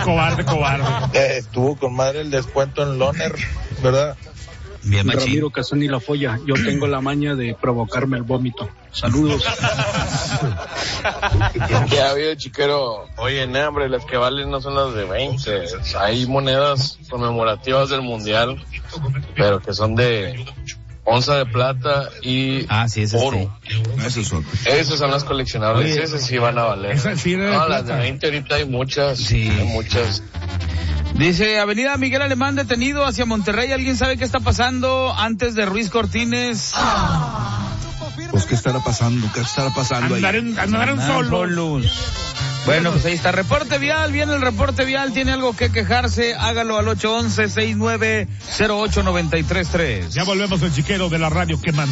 Cobarde. Estuvo con madre el descuento en Loner, ¿verdad? Bien, machín. Ramiro Cazón y la folla. Yo tengo la maña de provocarme el vómito. Saludos. ¿Qué ha habido, chiquero? Oye, hombre, las que valen no son las de 20. Hay monedas conmemorativas del mundial, pero que son de onza de plata y oro. Esas son las coleccionables. Oye, esas sí van a valer. No, las de 20 ahorita hay muchas. Sí. Hay muchas. Dice, Avenida Miguel Alemán detenido hacia Monterrey. ¿Alguien sabe qué está pasando antes de Ruiz Cortines? Pues, ¿qué estará pasando? Andaron solos. Bueno, pues ahí está. Reporte vial, viene el reporte vial. ¿Tiene algo que quejarse? Hágalo al 811-6908-933. Ya volvemos, el chiquero de la radio que manda.